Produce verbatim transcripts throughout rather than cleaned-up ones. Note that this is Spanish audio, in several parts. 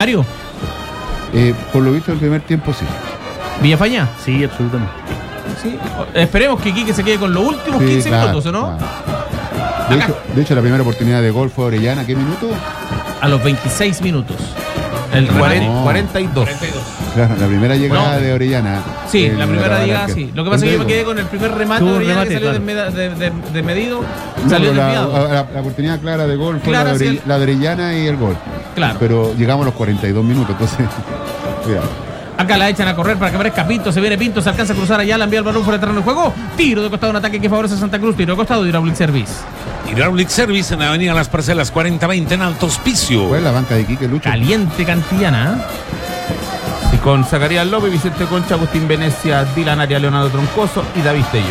Mario. Eh, por lo visto el primer tiempo sí. ¿Villafaña? Sí, absolutamente. Sí. Esperemos que Quique se quede con los últimos Sí, quince claro, minutos, ¿o no? claro. De hecho, de hecho, la primera oportunidad de gol fue Orellana. ¿Qué minuto? A los veintiséis minutos. El cuarenta, No. cuarenta y dos. Claro, la primera llegada No. de Orellana. Sí, el- la primera la- llegada la- sí. Lo que pasa es que yo me quedé con el primer remate de Tuvo un Orellana remate, que salió claro. de, de, de, de medido. No, Salió pero la, desviado. la, la oportunidad clara de gol fue Clara, la, de sí, Ore- el- la de Orellana y el gol. Claro. Pero llegamos a los cuarenta y dos minutos, entonces. Cuidado. Acá la echan a correr para que aparezca Pinto. Se viene Pinto, se alcanza a cruzar allá, la envía el balón fuera de terreno de juego. Tiro de costado, un ataque que favorece a Santa Cruz. Tiro de costado, Hydraulic Service. Hydraulic Service en la avenida Las Parcelas cuarenta veinte en Alto Hospicio. Fue la banca de Quique Lucho. Caliente Cantillana. Y con Zacarías López, Vicente Concha, Agustín Venecia, Dylan Aria, Leonardo Troncoso y David Tello.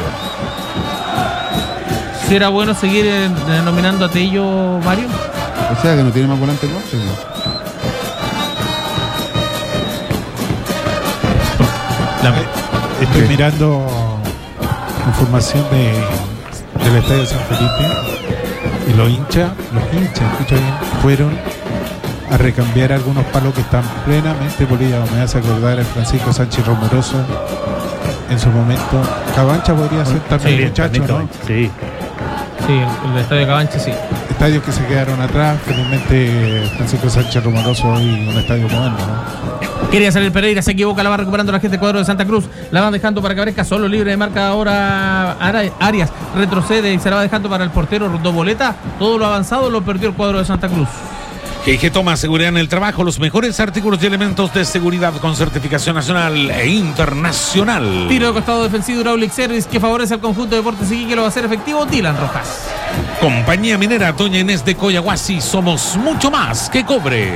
¿Será bueno seguir eh, denominando a Tello, Mario? O sea que no tiene más volante norte. ¿No? La- Estoy Sí. mirando información de, del Estadio San Felipe y los hinchas, los hinchas, escucha bien, fueron a recambiar algunos palos que están plenamente polillados. Me hace acordar a Francisco Sánchez Romoroso en su momento. Cabancha podría ser también, Sí, muchacho, también ¿no? Cabancha, sí. Sí, el, el estadio de Cabanche, sí. Estadios que se quedaron atrás. Felizmente Francisco Sánchez Romoroso hoy un estadio moderno, ¿no? Quería salir Pereira, se equivoca, la va recuperando la gente del cuadro de Santa Cruz. La van dejando para que aparezca solo libre de marca ahora Ara- Arias. Retrocede y se la va dejando para el portero Doboleta. Todo lo avanzado lo perdió el cuadro de Santa Cruz. G I G toma seguridad en el trabajo, los mejores artículos y elementos de seguridad con certificación nacional e internacional. Tiro de costado defensivo Hydraulic Service que favorece al conjunto de Deportes y que lo va a hacer efectivo Dylan Rojas. Compañía Minera Doña Inés de Coyahuasi, somos mucho más que cobre.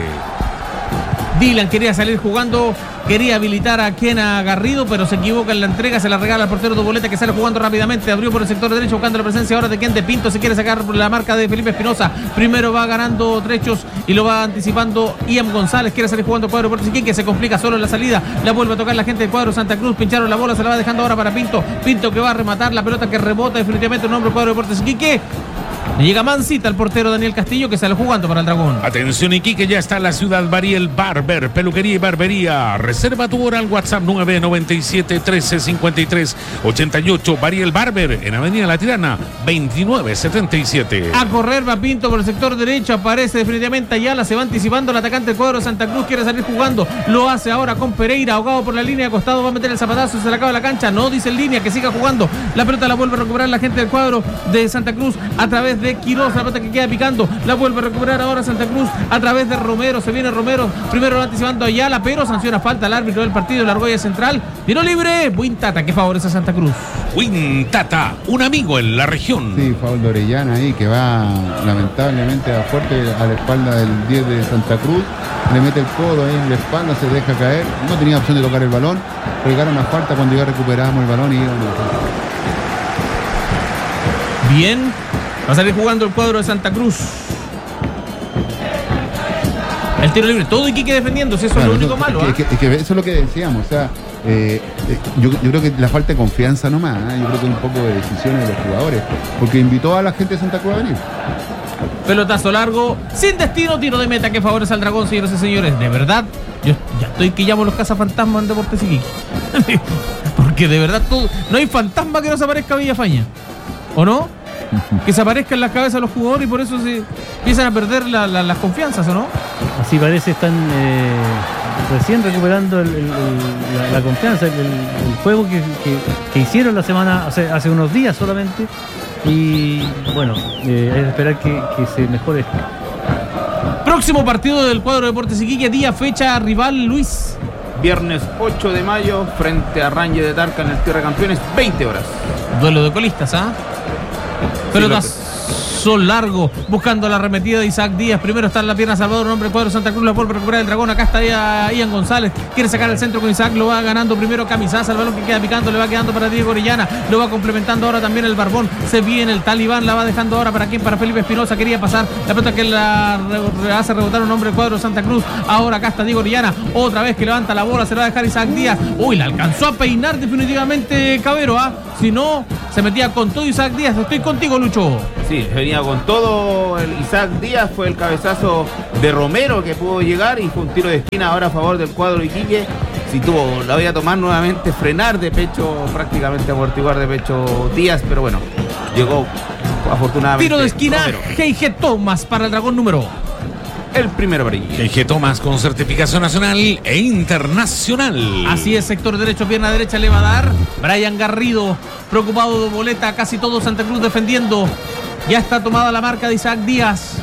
Dylan quería salir jugando, quería habilitar a Kena Garrido, pero se equivoca en la entrega, se la regala al portero Doboleta que sale jugando rápidamente, abrió por el sector derecho buscando la presencia ahora de Ken de Pinto, se quiere sacar la marca de Felipe Espinosa, primero va ganando trechos y lo va anticipando Ian González, quiere salir jugando el cuadro de Deportes Iquique, que se complica solo en la salida, la vuelve a tocar la gente del cuadro Santa Cruz, pincharon la bola, se la va dejando ahora para Pinto, Pinto que va a rematar, la pelota que rebota definitivamente un hombre del cuadro de Deportes Iquique. Le llega mansita al portero Daniel Castillo que sale jugando para el Dragón. Atención Iquique, ya está en la ciudad Bariel Barber, peluquería y barbería. Reserva tu hora al WhatsApp nueve nueve siete, trece, cincuenta y tres, ochenta y ocho. Bariel Barber en Avenida La Tirana, veintinueve setenta y siete. A correr va Pinto por el sector derecho, aparece definitivamente Ayala, se va anticipando el atacante del cuadro de Santa Cruz, quiere salir jugando, lo hace ahora con Pereira, ahogado por la línea de costado, va a meter el zapatazo, se le acaba la cancha, no dice en línea, que siga jugando, la pelota la vuelve a recuperar la gente del cuadro de Santa Cruz a través de Quiroz, la pelota que queda picando, la vuelve a recuperar ahora Santa Cruz a través de Romero, se viene Romero, primero va anticipando Ayala, pero sanciona falta al árbitro del partido, la argolla central, tiro libre, Buin Tata que favorece a Santa Cruz. Win Tata, un amigo en la región. Sí, foul de Orellana ahí que va lamentablemente a fuerte a la espalda del diez de Santa Cruz. Le mete el codo ahí en la espalda, se deja caer. No tenía opción de tocar el balón. Pegaron a falta cuando ya recuperamos el balón y íbamos a... Bien, va a salir jugando el cuadro de Santa Cruz. El tiro libre, todo Iquique defendiéndose, eso Claro, es lo único eso, malo. es ¿ah? que, es que eso es lo que decíamos, o sea, eh, eh, yo, yo creo que la falta de confianza nomás, ¿eh? Yo creo que un poco de decisiones de los jugadores, porque invitó a la gente de Santa Cruz a venir. Pelotazo largo, sin destino, tiro de meta que favorece al Dragón, señoras y señores. De verdad, yo ya estoy que llamo los cazafantasmas en Deportes Iquique. Porque de verdad todo, no hay fantasma que no se aparezca a Villafaña. ¿O no? Que se aparezca en las cabezas de los jugadores y por eso se empiezan a perder la, la, las confianzas, ¿o no? Así parece, están eh, recién recuperando el, el, el, la, la confianza, el, el juego que, que, que hicieron la semana, hace, hace unos días solamente. Y bueno, eh, hay que esperar que, que se mejore esto. Próximo partido del cuadro de Deportes Iquique, día, fecha, rival, Luis. Viernes ocho de mayo, frente a Ranger de Talca en el Tierra de Campeones, veinte horas. Duelo de colistas, ¿ah? Pelotazo largo, buscando la arremetida de Isaac Díaz. Primero está en la pierna Salvador, un hombre del cuadro Santa Cruz, la vuelve a recuperar el Dragón. Acá está Ian González, quiere sacar el centro con Isaac, lo va ganando primero Camisaza, el balón que queda picando, le va quedando para Diego Orellana, lo va complementando ahora también el Barbón. Se viene el Talibán, la va dejando ahora para quién, para Felipe Espinosa, quería pasar la pelota que la re hace rebotar un hombre del cuadro Santa Cruz. Ahora acá está Diego Orellana, otra vez que levanta la bola, se la va a dejar Isaac Díaz. Uy, la alcanzó a peinar definitivamente Cabero, ¿ah? Si no, se metía con todo Isaac Díaz. Estoy contigo, Lucho. Sí, venía con todo el Isaac Díaz, fue el cabezazo de Romero que pudo llegar y fue un tiro de esquina ahora a favor del cuadro de Iquique. Si tuvo, la voy a tomar nuevamente, frenar de pecho, prácticamente amortiguar de pecho Díaz, pero bueno, llegó afortunadamente. Tiro de esquina, Romero. G I G Thomas para el Dragón número. El primero para Iquique. El G Thomas con certificación nacional e internacional. Así es, sector derecho, pierna derecha le va a dar Brian Garrido, preocupado de boleta, casi todo Santa Cruz defendiendo. Ya está tomada la marca de Isaac Díaz.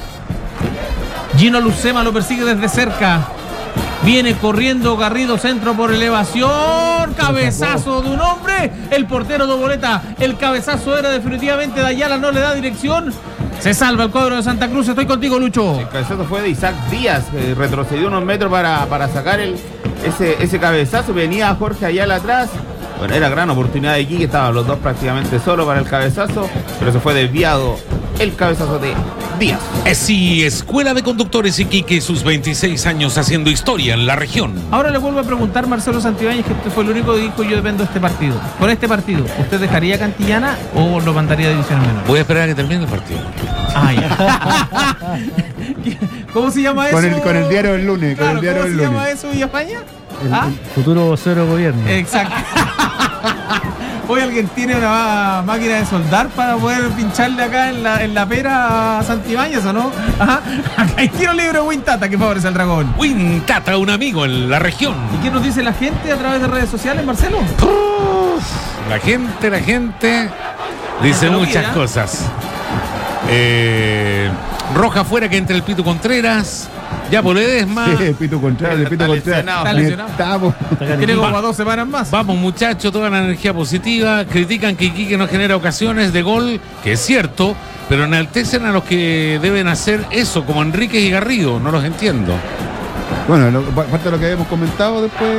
Gino Lucema lo persigue desde cerca. Viene corriendo Garrido, centro por elevación, cabezazo de un hombre, el portero de boleta, el cabezazo era definitivamente de Ayala, no le da dirección. Se salva el cuadro de Santa Cruz. Estoy contigo, Lucho. El cabezazo fue de Isaac Díaz, que retrocedió unos metros para, para sacar el, ese, ese cabezazo. Venía Jorge Ayala atrás. Bueno, era gran oportunidad de Iquique, estaban los dos prácticamente solos para el cabezazo, pero se fue desviado el cabezazo de Díaz. Sí, Escuela de Conductores Iquique, sus veintiséis años haciendo historia en la región. Ahora le vuelvo a preguntar, Marcelo Santibáñez, que usted fue el único que dijo: yo vendo este partido. Con este partido, ¿usted dejaría Cantillana o lo mandaría a divisiones menores? Voy a esperar a que termine el partido. Ah, ya. ¿Cómo se llama eso? Con el, con el diario del lunes. Con Claro, el diario ¿cómo del se lunes. llama eso, Villafaña? El, ¿Ah? el futuro vocero de gobierno. Exacto. Hoy alguien tiene una máquina de soldar para poder pincharle acá en la, en la pera a Santibáñez, ¿o no? Ajá. Acá hay tiro libre de Wintata que favorece al Dragón. Wintata, un amigo en la región. ¿Y qué nos dice la gente a través de redes sociales, Marcelo? La gente, la gente dice Antología. muchas cosas. Eh, roja fuera que entre el Pito Contreras. Ya por Ledesma. Sí, Pito Contreras, de Pito Está Contreras. lesionado. Está lesionado. Estamos. Tiene como Va. a dos semanas más. Vamos muchachos, toda la energía positiva. Critican que Iquique no genera ocasiones de gol, que es cierto, pero enaltecen a los que deben hacer eso, como Enríquez y Garrido. No los entiendo. Bueno, lo, parte de lo que habíamos comentado después.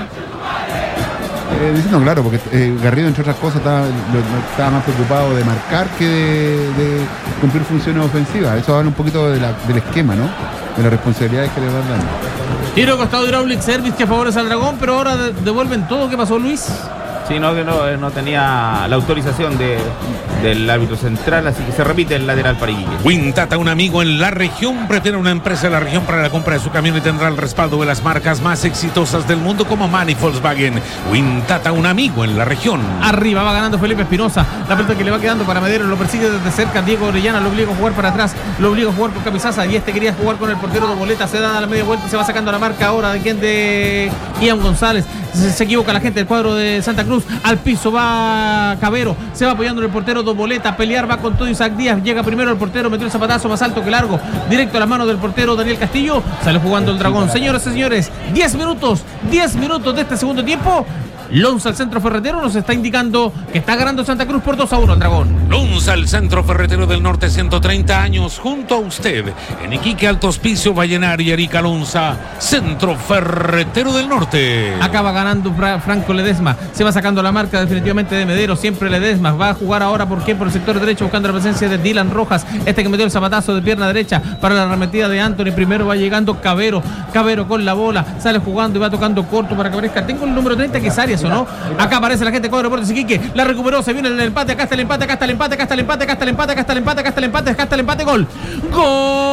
Eh, diciendo claro, porque eh, Garrido, entre otras cosas, estaba, lo- estaba más preocupado de marcar que de, de cumplir funciones ofensivas. Eso habla un poquito de la- del esquema, ¿no? De las responsabilidades que le van dando. Tiro costado Hydraulic Service que favorece al Dragón, pero ahora de- devuelven todo. ¿Qué pasó, Luis? Sí, no, que no, eh, no tenía la autorización de, del árbitro central, así que se repite el lateral para Iquique. Wintata, un amigo en la región, prefiere una empresa de la región para la compra de su camión y tendrá el respaldo de las marcas más exitosas del mundo como MAN y Volkswagen. Wintata, un amigo en la región. Arriba va ganando Felipe Espinosa. La pelota que le va quedando para Medero, lo persigue desde cerca. Diego Orellana lo obliga a jugar para atrás, lo obliga a jugar con Camisaza. Y este quería jugar con el portero de boleta. Se da a la media vuelta y se va sacando la marca ahora de quien de Ian González. Se, se equivoca la gente del cuadro de Santa Cruz. Al piso va Cabero, se va apoyando en el portero de boleta. Pelear va con todo Isaac Díaz. Llega primero el portero, metió el zapatazo más alto que largo, directo a las manos del portero Daniel Castillo. Sale jugando el Dragón. Señoras y señores, diez minutos, diez minutos de este segundo tiempo. Lonza, el centro ferretero, nos está indicando que está ganando Santa Cruz por dos a uno al Dragón. Lonza, el centro ferretero del norte, ciento treinta años, junto a usted. En Iquique, Alto Hospicio, Vallenar y Arica. Lonza, centro ferretero del norte. Acaba ganando Fra- Franco Ledesma. Se va sacando la marca definitivamente de Medero. Siempre Ledesma. Va a jugar ahora por qué? Por el sector derecho, buscando la presencia de Dylan Rojas. Este que metió el zapatazo de pierna derecha para la arremetida de Anthony. Primero va llegando Cabero. Cabero con la bola. Sale jugando y va tocando corto para que aparezca. Tengo el número treinta que es Arias, ¿o no? Acá aparece la gente de Cuadro Deportes Iquique. La recuperó. Se viene el empate. Acá está el empate. Acá está el empate. Acá está el empate. Acá está el empate. Acá está el empate. Acá está el empate. Acá está el empate. Acá está el empate. Gol. Gol.